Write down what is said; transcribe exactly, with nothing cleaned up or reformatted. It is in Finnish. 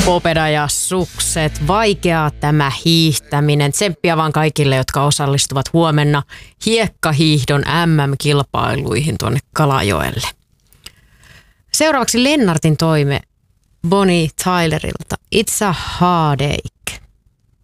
popeda ja sukset. Vaikeaa tämä hiihtäminen. Tsemppiä vaan kaikille, jotka osallistuvat huomenna hiekkahiihdon M M-kilpailuihin tuonne Kalajoelle. Seuraavaksi Lennartin toime Bonnie Tylerilta. It's a hard day.